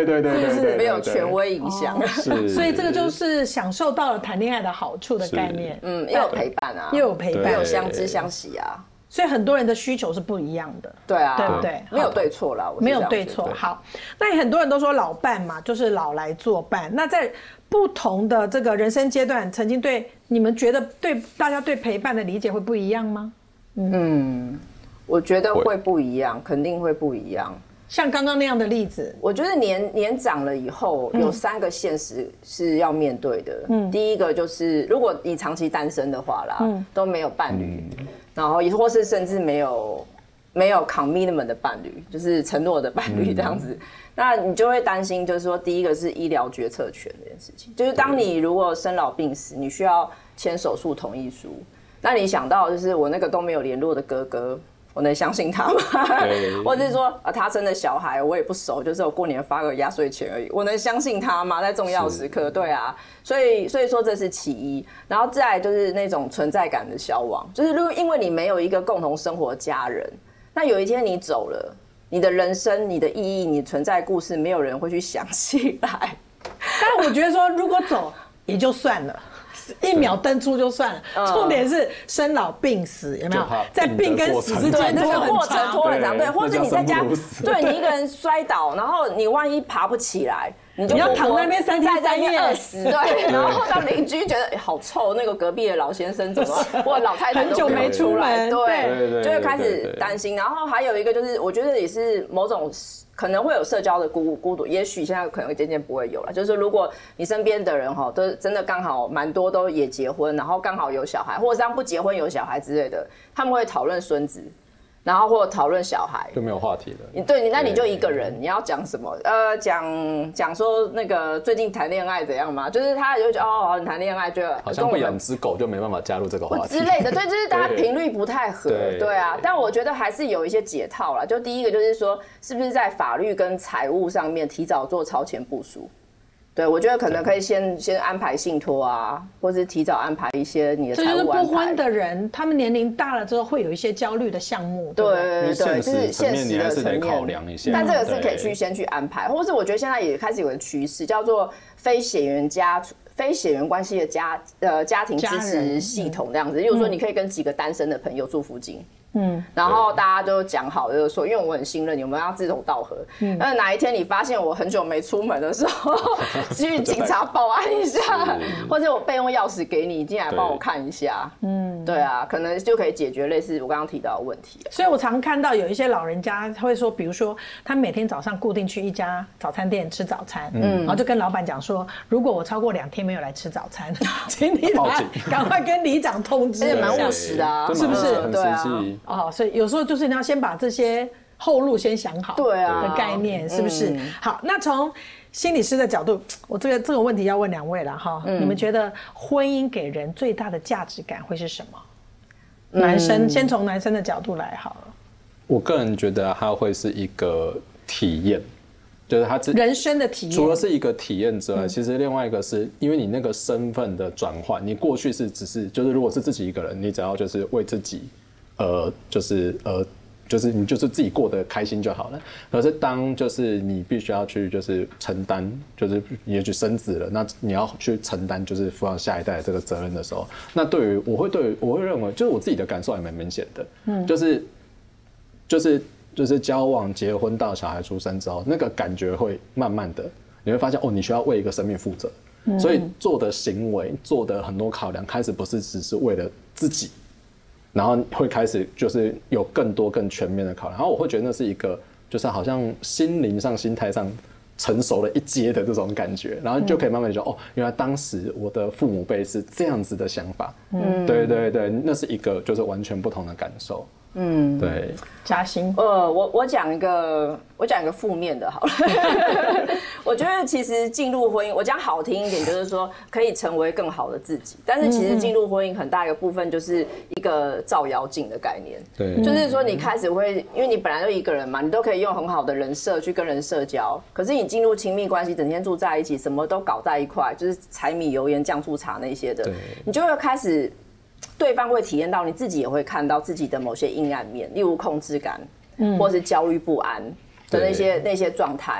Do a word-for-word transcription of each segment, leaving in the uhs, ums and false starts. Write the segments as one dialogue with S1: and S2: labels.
S1: 对对对对对，
S2: 没有权威影响，
S3: 哦、所以这个就是享受到了谈恋爱的好处的概念。
S2: 嗯，又有陪伴啊，
S3: 又有陪伴，
S2: 又有相知相惜啊。
S3: 所以很多人的需求是不一样的，
S2: 对啊，
S3: 对不对？
S2: 没有对错啦，
S3: 没有对错。好，那很多人都说老伴嘛，就是老来作伴。那在不同的这个人生阶段，曾经对你们觉得对大家对陪伴的理解会不一样吗？
S2: 嗯，嗯我觉得会不一样，肯定会不一样。
S3: 像刚刚那样的例子，
S2: 我觉得年年长了以后，有三个现实是要面对的。嗯，第一个就是如果你长期单身的话啦，嗯，都没有伴侣。嗯然后也或是甚至没有没有 commitment 的伴侣，就是承诺的伴侣这样子，嗯、那你就会担心，就是说，第一个是医疗决策权这件事情，就是当你如果生老病死，你需要签手术同意书，那你想到就是我那个都没有联络的哥哥。我能相信他吗？或者是说、啊，他生的小孩我也不熟，就是我过年发个压岁钱而已，我能相信他吗？在重要时刻，对啊，所以所以说这是其一，然后再来就是那种存在感的消亡，就是如果因为你没有一个共同生活的家人，那有一天你走了，你的人生、你的意义、你存在故事，没有人会去想起来。
S3: 但我觉得说，如果走也就算了。一秒登出就算了，重点是生老病死，有没有？在病跟死之间
S2: 那个过程拖很长，对，或者你在家，对你一个人摔倒，然后你万一爬不起来，你就
S3: 要躺在那边三天三夜
S2: 饿死，对，然后让邻居觉得好臭，那个隔壁的老先生怎么，或老太太
S3: 很久没出来，
S2: 对，就会开始担心。然后还有一个就是，我觉得也是某种。可能会有社交的孤孤独，也许现在可能渐渐不会有了。就是说，如果你身边的人哈，都真的刚好蛮多都也结婚，然后刚好有小孩，或者是他不结婚有小孩之类的，他们会讨论孙子，然后或者讨论小孩，
S1: 就没有话题了。
S2: 对，那你就一个人，你要讲什么？呃，讲讲说那个最近谈恋爱怎样嘛？就是他就觉得哦，你谈恋爱就
S1: 好像不养只狗就没办法加入这个话题
S2: 之类的。对，就是大家频率不太合，对, 对啊。但我觉得还是有一些解套啦。就第一个就是说，是不是在法律跟财务上面提早做超前部署？对，我觉得可能可以先先安排信托啊，或是提早安排一些你的财务安排。
S3: 这就是不婚的人，他们年龄大了之后会有一些焦虑的项目。
S2: 对对对，就是现实的层面
S1: 考量一下。
S2: 但这个是可以去先去安排，或是我觉得现在也开始有个趋势，叫做非血缘家。非血缘关系的家呃家庭支持系统这样子，例如说你可以跟几个单身的朋友住附近，嗯，然后大家都讲好，就是说，因为我很信任你，我们要志同道合。嗯，那哪一天你发现我很久没出门的时候，去警察报案一下，或者我备用钥匙给你，进来帮我看一下。嗯，对啊，可能就可以解决类似我刚刚提到的问题。
S3: 所以我常看到有一些老人家会说，比如说他每天早上固定去一家早餐店吃早餐，嗯，然后就跟老板讲说，如果我超过两天没有来吃早餐，请你来赶快跟里长通知。
S2: 而且蛮务实的啊，
S3: 是不是？
S1: 对啊。
S3: 哦，所以有时候就是你要先把这些后路先想好，
S2: 对啊
S3: 的概念是不是？嗯、好，那从心理师的角度，我这个这个问题要问两位了哈，嗯、你们觉得婚姻给人最大的价值感会是什么？嗯、男生先从男生的角度来好了。
S1: 我个人觉得它会是一个体验。就是它
S3: 人生的体验，
S1: 除了是一个体验之外，嗯、其实另外一个是因为你那个身份的转换，你过去是只是就是如果是自己一个人，你只要就是为自己，呃，就是呃，就是你就是自己过得开心就好了。可是当就是你必须要去就是承担，就是也许生子了，那你要去承担就是抚养下一代的这个责任的时候，那对于我会对于我会认为，就是我自己的感受也蛮明显的，嗯，就是就是。就是交往、结婚到小孩出生之后，那个感觉会慢慢的，你会发现哦，你需要为一个生命负责，嗯、所以做的行为、做的很多考量，开始不是只是为了自己，然后会开始就是有更多、更全面的考量。然后我会觉得那是一个，就是好像心灵上、心态上成熟了一阶的这种感觉，然后就可以慢慢地觉得、嗯、哦，原来当时我的父母辈是这样子的想法，嗯，对对对，那是一个就是完全不同的感受。嗯，对，
S3: 嘉欣，
S2: 呃，我我讲一个，我讲一个负面的好了。我觉得其实进入婚姻，我讲好听一点，就是说可以成为更好的自己。但是其实进入婚姻很大一个部分就是一个照妖镜的概念。
S1: 对，
S2: 就是说你开始会，因为你本来就一个人嘛，你都可以用很好的人设去跟人社交。可是你进入亲密关系，整天住在一起，什么都搞在一块，就是柴米油盐酱醋茶那些的，你就会开始。对方会体验到，你自己也会看到自己的某些阴暗面，例如控制感，嗯，或是焦虑不安的那些那些状态。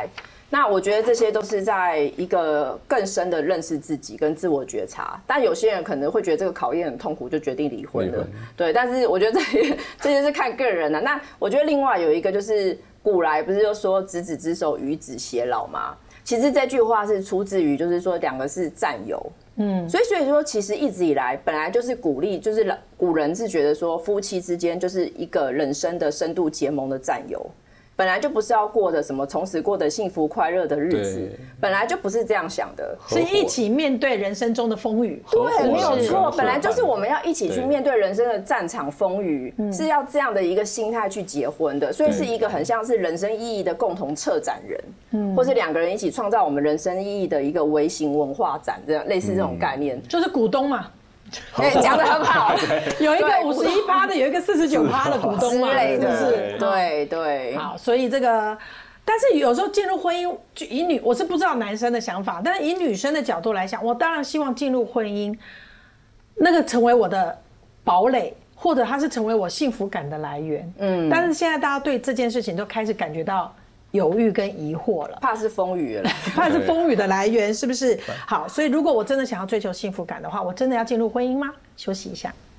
S2: 那我觉得这些都是在一个更深的认识自己跟自我觉察，但有些人可能会觉得这个考验很痛苦，就决定离婚了。对，但是我觉得这些这些是看个人的、啊。那我觉得另外有一个就是古来不是就说执子之手，与子偕老吗？其实这句话是出自于就是说两个是战友。嗯，所以所以说，其实一直以来本来就是鼓励，就是古人是觉得说夫妻之间就是一个人生的深度结盟的战友。本来就不是要过的什么从此过得幸福快乐的日子，本来就不是这样想的，
S3: 是一起面对人生中的风雨。
S2: 对，没有错，本来就是我们要一起去面对人生的战场风雨，是要这样的一个心态去结婚的，所以是一个很像是人生意义的共同策展人，嗯，或是两个人一起创造我们人生意义的一个微型文化展，这样类似这种概念，
S3: 就是股东嘛。
S2: 哎，讲得很好，
S3: 有一个五十一趴的，有一个四十九趴的股东嘛，
S2: 是不
S3: 是？
S2: 对对。
S3: 好，所以这个，但是有时候进入婚姻，就以女，我是不知道男生的想法，但是以女生的角度来讲，我当然希望进入婚姻，那个成为我的堡垒，或者它是成为我幸福感的来源。嗯，但是现在大家对这件事情都开始感觉到犹豫跟疑惑了，
S2: 怕是风雨了，
S3: 怕是风雨的来源，是不是？好，所以如果我真的想要追求幸福感的话，我真的要进入婚姻吗？休息一下。